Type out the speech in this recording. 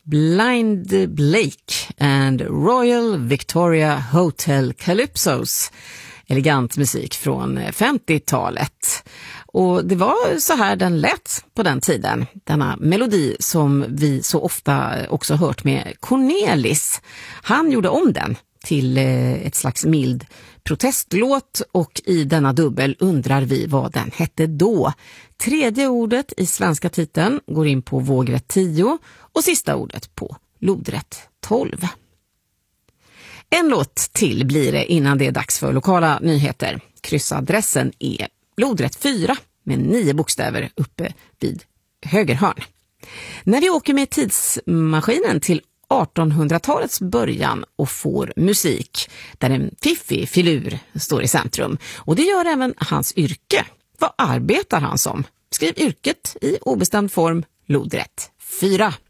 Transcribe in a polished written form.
Blind Blake and Royal Victoria Hotel Calypsos. Elegant musik från 50-talet. Och det var så här den lät på den tiden. Denna melodi som vi så ofta också hört med Cornelis. Han gjorde om den till ett slags mild protestlåt, och i denna dubbel undrar vi vad den hette då. Tredje ordet i svenska titeln går in på vågrätt 10 och sista ordet på lodrätt 12. En låt till blir det innan det är dags för lokala nyheter. Kryssadressen är lodrätt 4 med 9 bokstäver uppe vid höger hörn. När vi åker med tidsmaskinen till 1800-talets början och får musik där en fiffig filur står i centrum. Och det gör även hans yrke. Vad arbetar han som? Skriv yrket i obestämd form, lodrätt 4.